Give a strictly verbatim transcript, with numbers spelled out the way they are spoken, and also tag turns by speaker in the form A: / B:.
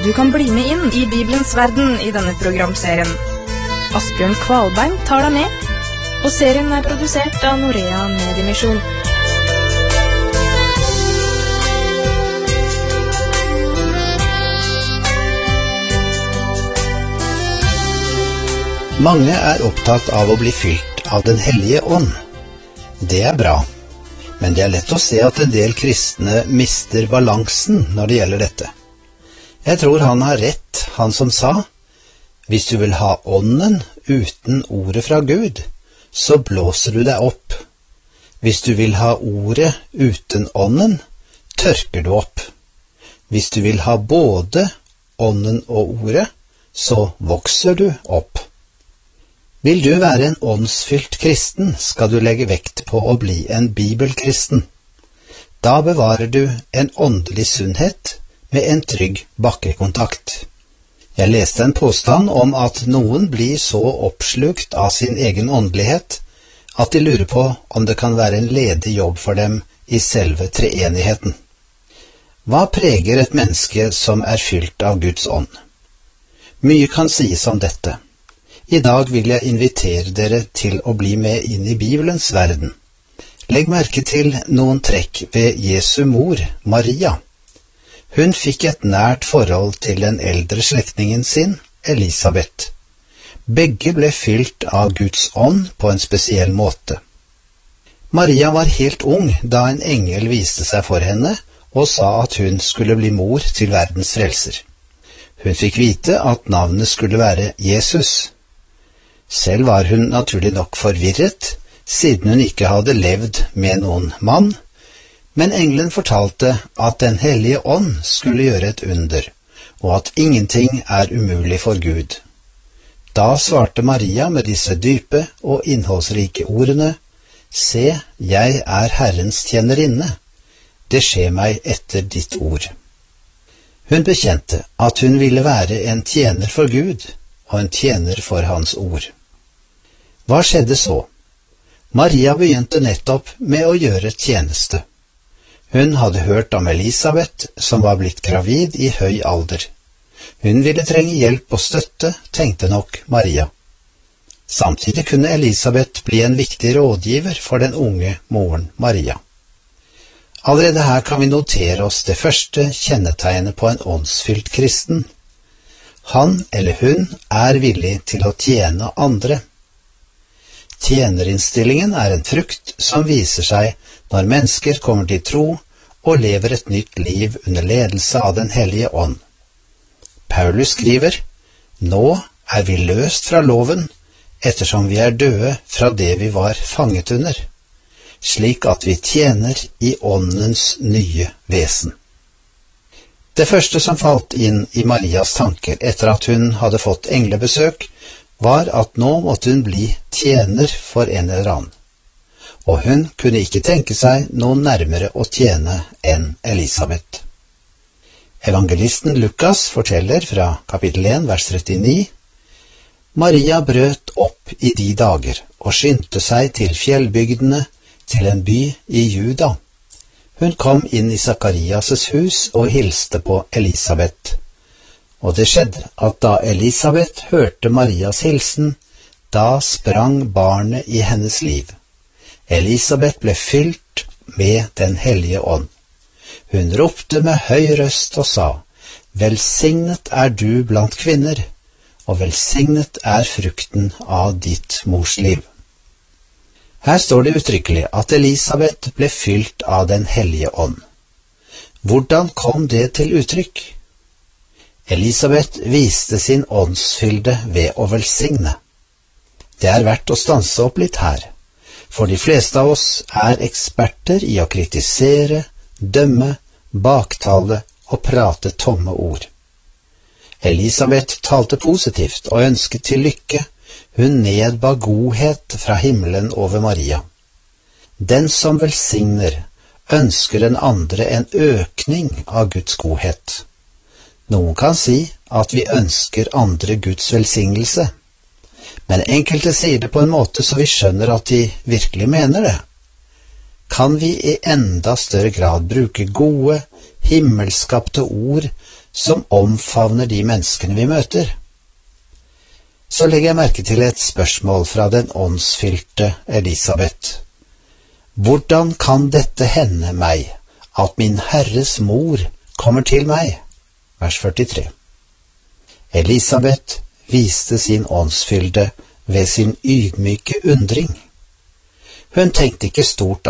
A: Du kan bli med inn i Bibelens verden i denne programserien. Asbjørn Kvalbein tar deg med, og serien er produsert av Norea Mediemisjon.
B: Mange er opptatt av å bli fylt av den hellige ånd. Det er bra, men det er lett å se at en del kristne mister balansen når det gjelder dette. Jeg tror han har rett, han som sa, hvis du vil ha ånden uten ordet fra Gud, så blåser du deg opp. Hvis du vil ha ordet uten ånden, tørker du opp. Hvis du vil ha både ånden og ordet, så vokser du opp. Vil du være en åndsfylt kristen, skal du legge vekt på å bli en bibelkristen. Da bevarer du en åndelig sunnhet med en trygg bakkekontakt. Jeg leste en påstand om at noen blir så oppslukt av sin egen åndelighet at de lurer på om det kan være en ledig jobb for dem i selve treenigheten. Hva preger et menneske som er fylt av Guds ånd? Mye kan sies om dette. I dag vil jeg invitere dere til å bli med inn i Bibelens verden. Legg merke til noen trekk ved Jesu mor, Maria. Hun fikk et nært forhold til den eldre slektningen sin, Elisabeth. Begge ble fylt av Guds ånd på en spesiell måte. Maria var helt ung da en engel viste seg for henne og sa at hun skulle bli mor til verdens frelser. Hun fikk vite at navnet skulle være Jesus. Selv var hun naturlig nok forvirret, siden hun ikke hadde levd med noen mann, men engelen fortalte at den hellige ånd skulle gjøre et under, og at ingenting er umulig for Gud. Da svarte Maria med disse dype og innholdsrike ordene, «Se, jeg er Herrens tjenerinne. Det skjer meg etter ditt ord.» Hun bekjente at hun ville være en tjener for Gud, og en tjener for hans ord. Hva skjedde så? Maria begynte nettopp med å gjøre tjeneste. Hun hadde hørt om Elisabeth, som var blitt gravid i høy alder. Hun ville trenge hjelp og støtte, tenkte nok Maria. Samtidig kunne Elisabeth bli en viktig rådgiver for den unge moren Maria. Allerede her kan vi notere oss det første kjennetegnet på en åndsfylt kristen. Han eller hun er villig til å tjene andre. Tjenerinnstillingen er en frukt som viser seg når mennesker kommer til tro og lever et nytt liv under ledelse av den hellige ånd. Paulus skriver, «Nå er vi løst fra loven, ettersom vi er døde fra det vi var fanget under, slik at vi tjener i åndens nye vesen.» Det første som falt inn i Marias tanker etter at hun hadde fått englebesøk, var at nå måtte hun bli tjener for en eller annen. Og hun kunne ikke tenke seg noe nærmere å tjene enn Elisabeth. Evangelisten Lukas forteller fra kapittel en, vers trettini, «Maria brøt opp i de dager og skyndte seg til fjellbygdene, til en by i Juda. Hun kom inn i Zakarias' hus og hilste på Elisabeth. Og det skjedde at da Elisabeth hørte Marias hilsen, da sprang barnet i hennes liv. Elisabeth ble fylt med den hellige ånd. Hun ropte med høy røst og sa, «Velsignet er du blant kvinner, og velsignet er frukten av ditt mors liv.» Her står det uttrykkelig at Elisabeth ble fylt av den hellige ånd. Hvordan kom det til uttrykk? Elisabeth viste sin åndsfylde ved å velsigne. Det er verdt å stanse opp litt her, for de fleste av oss er eksperter i å kritisere, dømme, baktale og prate tomme ord. Elisabeth talte positivt og ønsket til lykke. Hun nedba godhet fra himmelen over Maria. Den som velsigner, ønsker den andre en økning av Guds godhet. Noen kan si at vi ønsker andre Guds velsignelse, men enkelte sier det på en måte så vi skjønner at de virkelig mener det. kan vi i enda større grad bruke gode, himmelskapte ord som omfavner de menneskene vi møter. Så legger jeg merke til et spørsmål fra den åndsfylte Elisabeth. Hvordan kan dette hende meg, at min Herres mor kommer til meg? Vers førtitre. Elisabeth viste sin åndsfylde ved sin ydmyke undring. Hun tenkte ikke stort